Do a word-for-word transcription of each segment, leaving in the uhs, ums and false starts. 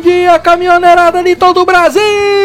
Dia, caminhoneirada de todo o Brasil!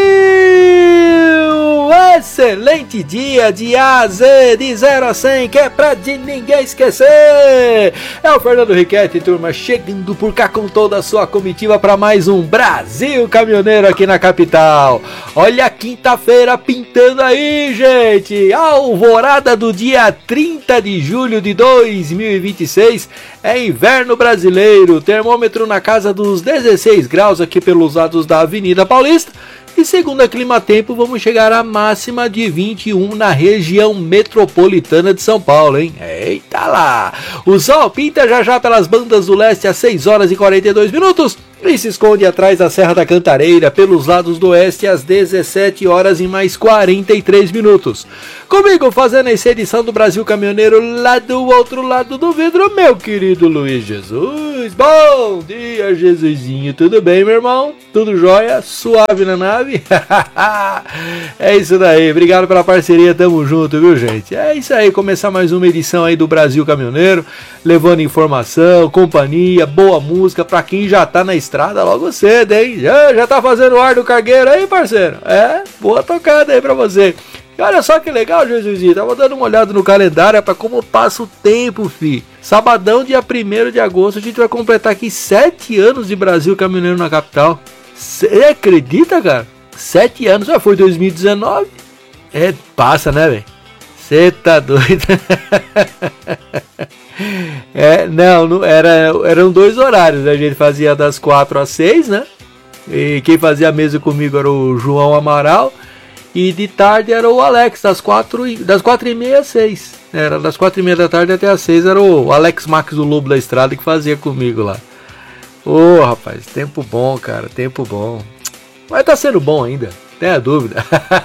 Excelente dia de A a Z, de zero a cem, que é pra de ninguém esquecer! É o Fernando Riquetti, turma, chegando por cá com toda a sua comitiva para mais um Brasil Caminhoneiro aqui na capital. Olha a quinta-feira pintando aí, gente! A alvorada do dia trinta de julho de dois mil e vinte e seis, é inverno brasileiro, termômetro na casa dos dezesseis graus aqui pelos lados da Avenida Paulista. E segundo a Climatempo, vamos chegar à máxima de vinte e um na região metropolitana de São Paulo, hein? Eita lá! O sol pinta já já pelas bandas do leste às seis horas e quarenta e dois minutos e se esconde atrás da Serra da Cantareira pelos lados do oeste às dezessete horas e mais quarenta e três minutos. Comigo fazendo essa edição do Brasil Caminhoneiro lá do outro lado do vidro, meu querido Luiz Jesus. Bom dia, Jesusinho. Tudo bem, meu irmão? Tudo jóia? Suave na nave? É isso daí. Obrigado pela parceria. Tamo junto, viu, gente? É isso aí. Começar mais uma edição aí do Brasil Caminhoneiro, levando informação, companhia, boa música pra quem já tá na estrada logo cedo, hein? Já, já tá fazendo o ar do cargueiro aí, parceiro? É, boa tocada aí pra você. E olha só que legal, Jesusinho, tava dando uma olhada no calendário para como passa o tempo, fi. Sabadão, dia primeiro de agosto, a gente vai completar aqui sete anos de Brasil Caminhoneiro na capital. Você acredita, cara? Sete anos, já foi dois mil e dezenove. É, passa, né, velho? Você tá doido? É, não, não era, eram dois horários, né? A gente fazia das quatro às seis, né? E quem fazia a mesa comigo era o João Amaral. E de tarde era o Alex, das quatro, das quatro e meia às seis. Era das quatro e meia da tarde até às seis, era o Alex Max do Lobo da Estrada que fazia comigo lá. Ô, rapaz, tempo bom, cara, tempo bom. Mas tá sendo bom ainda, tem a dúvida.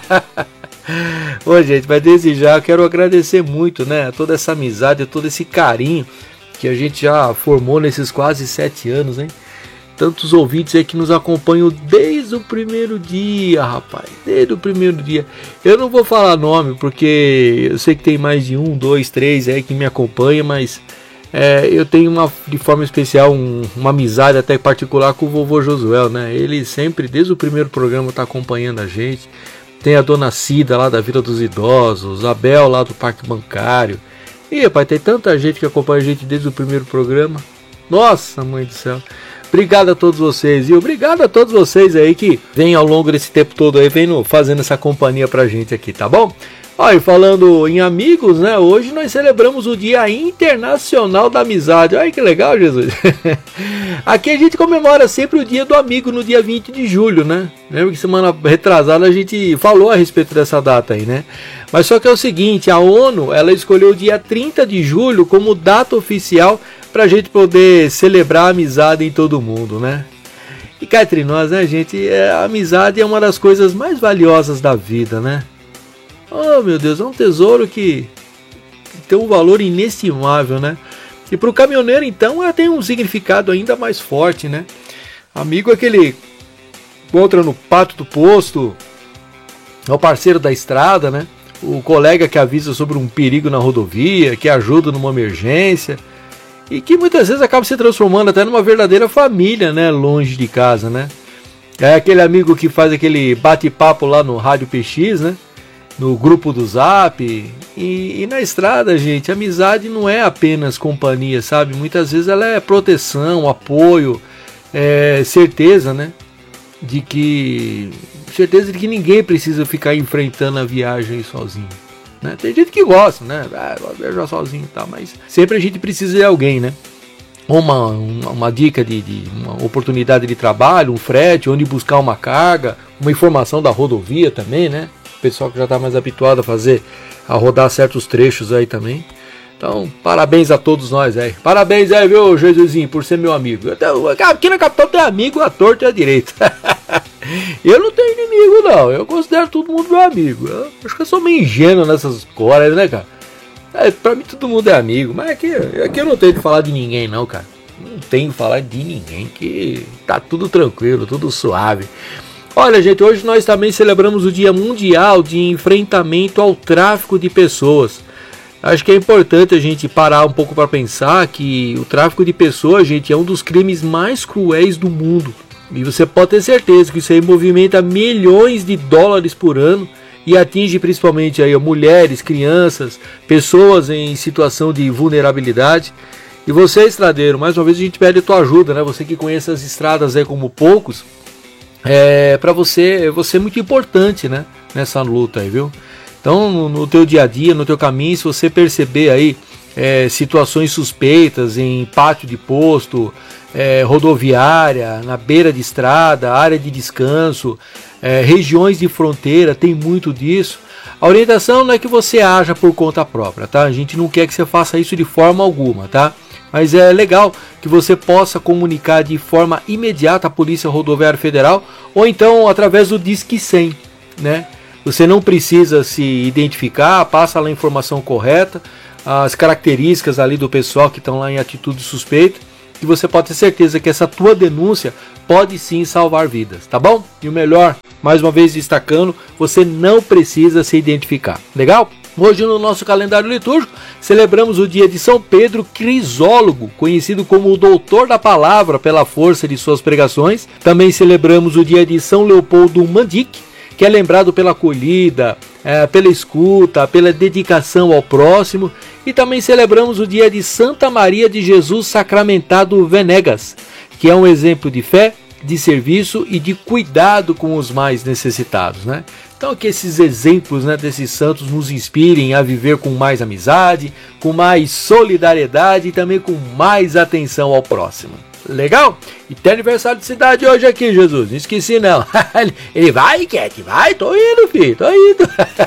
Ô, gente, mas desde já eu quero agradecer muito, né, toda essa amizade, todo esse carinho que a gente já formou nesses quase sete anos, hein? Tantos ouvintes aí que nos acompanham desde o primeiro dia, rapaz. Desde o primeiro dia. Eu não vou falar nome, porque eu sei que tem mais de um, dois, três aí que me acompanham, mas é, eu tenho uma, de forma especial um, uma amizade até particular com o vovô Josué, né? Ele sempre, desde o primeiro programa, está acompanhando a gente. Tem a dona Cida lá da Vila dos Idosos, a Bel lá do Parque Bancário. E, rapaz, tem tanta gente que acompanha a gente desde o primeiro programa. Nossa, mãe do céu. Obrigado a todos vocês e obrigado a todos vocês aí que vêm ao longo desse tempo todo aí, vem fazendo essa companhia pra gente aqui, tá bom? Olha, e falando em amigos, né? Hoje nós celebramos o Dia Internacional da Amizade. Olha que legal, Jesus. Aqui a gente comemora sempre o Dia do Amigo no dia vinte de julho, né? Lembra que semana retrasada a gente falou a respeito dessa data aí, né? Mas só que é o seguinte, a ONU, ela escolheu o dia trinta de julho como data oficial pra gente poder celebrar a amizade em todo mundo, né? E cá entre nós, né, gente? É, a amizade é uma das coisas mais valiosas da vida, né? Oh, meu Deus, é um tesouro que tem um valor inestimável, né? E pro caminhoneiro, então, ela tem um significado ainda mais forte, né? Amigo é aquele que encontra no pátio do posto, é o parceiro da estrada, né? O colega que avisa sobre um perigo na rodovia, que ajuda numa emergência. E que muitas vezes acaba se transformando até numa verdadeira família, né? Longe de casa, né? É aquele amigo que faz aquele bate-papo lá no Rádio P X, né? No grupo do Zap. E, e na estrada, gente, a amizade não é apenas companhia, sabe? Muitas vezes ela é proteção, apoio, é, certeza, né? De que... Certeza de que ninguém precisa ficar enfrentando a viagem sozinho. Né? Tem gente que gosta, né? Ah, gosto de viajar sozinho e tal, mas sempre a gente precisa de alguém, né? Uma, uma, uma dica de, de uma oportunidade de trabalho, um frete, onde buscar uma carga, uma informação da rodovia também, né? O pessoal que já está mais habituado a fazer, a rodar certos trechos aí também. Então, parabéns a todos nós aí. Parabéns aí, viu, Jesusinho, por ser meu amigo. Aqui na capital tem amigo, a torta e a direita. Eu não tenho inimigo, não. Eu considero todo mundo meu amigo. Eu acho que eu sou meio ingênuo nessas coisas, né, cara? É, pra mim todo mundo é amigo. Mas aqui, aqui eu não tenho de falar de ninguém, não, cara. Não tenho de falar de ninguém, que tá tudo tranquilo, tudo suave. Olha, gente, hoje nós também celebramos o Dia Mundial de Enfrentamento ao Tráfico de Pessoas. Acho que é importante a gente parar um pouco para pensar que o tráfico de pessoas, gente, é um dos crimes mais cruéis do mundo. E você pode ter certeza que isso aí movimenta milhões de dólares por ano e atinge principalmente aí mulheres, crianças, pessoas em situação de vulnerabilidade. E você, estradeiro, mais uma vez a gente pede a tua ajuda, né? Você que conhece as estradas aí como poucos, é, para você, você é muito importante, né? Nessa luta aí, viu? Então, no, no teu dia a dia, no teu caminho, se você perceber aí é, situações suspeitas em pátio de posto, é, rodoviária, na beira de estrada, área de descanso, é, regiões de fronteira, tem muito disso. A orientação não é que você haja por conta própria, tá? A gente não quer que você faça isso de forma alguma, tá? Mas é legal que você possa comunicar de forma imediata à Polícia Rodoviária Federal ou então através do Disque cem, né? Você não precisa se identificar, passa lá a informação correta, as características ali do pessoal que estão lá em atitude suspeita, e você pode ter certeza que essa tua denúncia pode sim salvar vidas, tá bom? E o melhor, mais uma vez destacando, você não precisa se identificar, legal? Hoje no nosso calendário litúrgico, celebramos o dia de São Pedro Crisólogo, conhecido como o Doutor da Palavra pela força de suas pregações. Também celebramos o dia de São Leopoldo Mandic, que é lembrado pela acolhida, é, pela escuta, pela dedicação ao próximo. E também celebramos o dia de Santa Maria de Jesus Sacramentado Venegas, que é um exemplo de fé, de serviço e de cuidado com os mais necessitados, né? Então que esses exemplos, né, desses santos nos inspirem a viver com mais amizade, com mais solidariedade e também com mais atenção ao próximo. Legal? E tem aniversário de cidade hoje aqui, Jesus. Não esqueci não. Ele vai, Cat, vai, tô indo, filho, tô indo.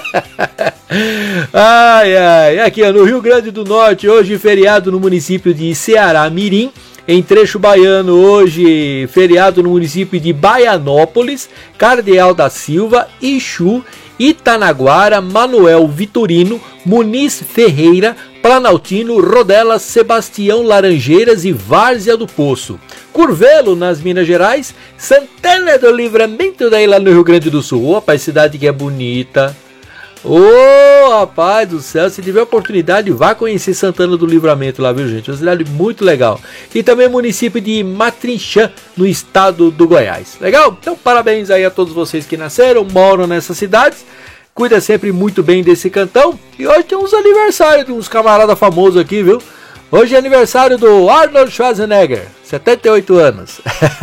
Ai, ai. Aqui ó, no Rio Grande do Norte, hoje feriado no município de Ceará Mirim. Em trecho baiano, hoje feriado no município de Baianópolis, Cardeal da Silva, Ixu, Itanaguara, Manuel Vitorino, Muniz Ferreira, Planaltino, Rodelas, Sebastião Laranjeiras e Várzea do Poço. Curvelo, nas Minas Gerais, Santana do Livramento, daí lá no Rio Grande do Sul. Opa, cidade que é bonita. Ô, oh, rapaz do céu, se tiver oportunidade, vá conhecer Santana do Livramento lá, viu, gente? Uma cidade muito legal. E também município de Matrinchã, no estado do Goiás. Legal? Então, parabéns aí a todos vocês que nasceram, moram nessas cidades. Cuida sempre muito bem desse cantão. E hoje tem uns aniversários de uns camaradas famosos aqui, viu? Hoje é aniversário do Arnold Schwarzenegger, setenta e oito anos.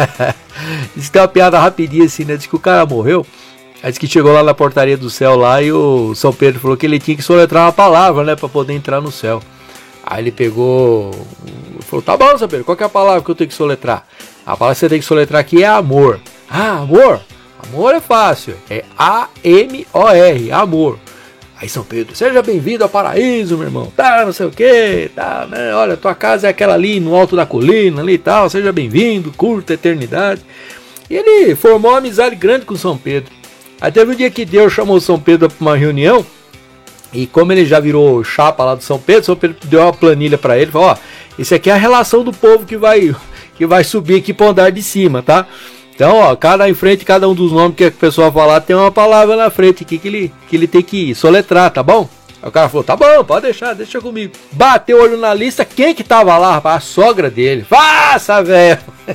Diz que tem uma piada rapidinha assim, né? Diz que o cara morreu. Aí disse que chegou lá na portaria do céu lá e o São Pedro falou que ele tinha que soletrar uma palavra, né, para poder entrar no céu. Aí ele pegou, falou, tá bom, São Pedro, qual que é a palavra que eu tenho que soletrar? A palavra que você tem que soletrar aqui é amor. Ah, amor? Amor é fácil, é A M O R, amor. Aí São Pedro, seja bem-vindo ao paraíso, meu irmão, tá, não sei o que, tá, né, olha, tua casa é aquela ali no alto da colina ali e tal, seja bem-vindo, curta a eternidade. E ele formou uma amizade grande com São Pedro. Aí teve um dia que Deus chamou São Pedro para uma reunião, e como ele já virou chapa lá do São Pedro, São Pedro deu uma planilha para ele, falou, ó, esse aqui é a relação do povo que vai, que vai subir aqui para o andar de cima, tá? Então, ó, cada em frente, cada um dos nomes que o pessoal falar, tem uma palavra na frente aqui que ele, que ele tem que soletrar, tá bom? Aí o cara falou, tá bom, pode deixar, deixa comigo. Bateu o olho na lista, quem que tava lá, rapaz? A sogra dele. Faça, velho!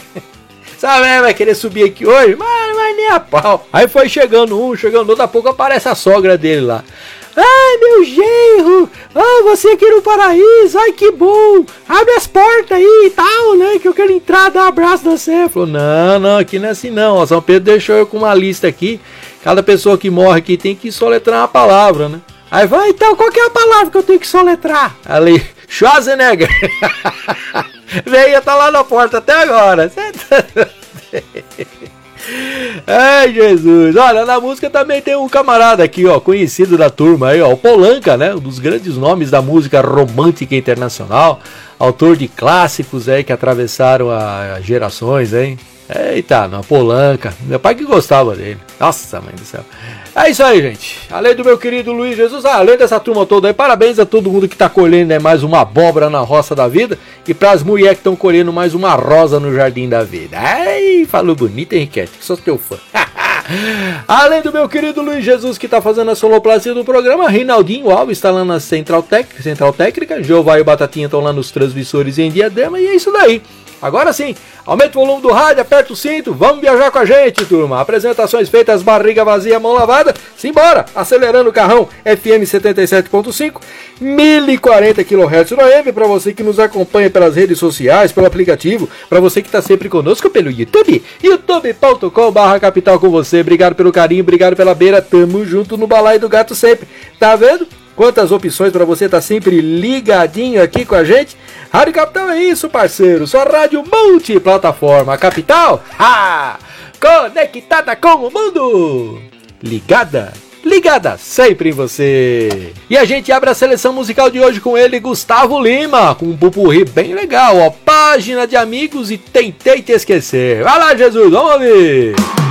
Sabe, vai querer subir aqui hoje? Mas, mas nem a pau. Aí foi chegando um, chegando outro, daqui a pouco aparece a sogra dele lá. Ai, meu genro, ah, você aqui no paraíso, ai que bom, abre as portas aí e tal, né, que eu quero entrar, dar um abraço na você. Falou, não, não, aqui não é assim não, ó, São Pedro deixou eu com uma lista aqui, cada pessoa que morre aqui tem que soletrar uma palavra, né. Aí vai, então, qual que é a palavra que eu tenho que soletrar? Ali, Schwarzenegger. Veio, tá lá na porta até agora. Ai, Jesus. Olha, na música também tem um camarada aqui, ó, conhecido da turma aí, ó, o Polanca, né? Um dos grandes nomes da música romântica internacional, autor de clássicos aí que atravessaram as gerações, hein? Eita, não, Polanca. Meu pai que gostava dele. Nossa, mãe do céu. É isso aí, gente. Além do meu querido Luiz Jesus, ah, além dessa turma toda aí, parabéns a todo mundo que tá colhendo, né, mais uma abóbora na roça da vida. E pras mulheres que estão colhendo mais uma rosa no jardim da vida. Ai, falou bonito, Henriquete, que sou teu fã. Além do meu querido Luiz Jesus, que tá fazendo a sonoplastia do programa, Rinaldinho Alves está lá na Central, Tec... Central Técnica, Jeová e o Batatinha estão lá nos transmissores em Diadema, e é isso daí. Agora sim, aumenta o volume do rádio, aperta o cinto, vamos viajar com a gente, turma. Apresentações feitas, barriga vazia, mão lavada, simbora, acelerando o carrão, F M setenta e sete ponto cinco, mil e quarenta quilohertz no A M, para você que nos acompanha pelas redes sociais, pelo aplicativo, para você que está sempre conosco pelo YouTube, youtube ponto com barra capital com você. Obrigado pelo carinho, obrigado pela beira, tamo junto no balaio do gato sempre, tá vendo? Quantas opções para você estar tá sempre ligadinho aqui com a gente. Rádio Capital é isso, parceiro. Só rádio multiplataforma. Capital, ha! Conectada com o mundo. Ligada, ligada sempre em você. E a gente abre a seleção musical de hoje com ele, Gustavo Lima, com um pupurri bem legal, ó. Página de amigos e Tentei Te Esquecer. Vai lá, Jesus, vamos ouvir.